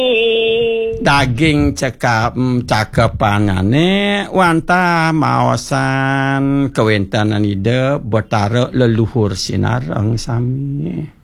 daging cakepanane wanta maosan kawentanan ide betara leluhur sinareng sami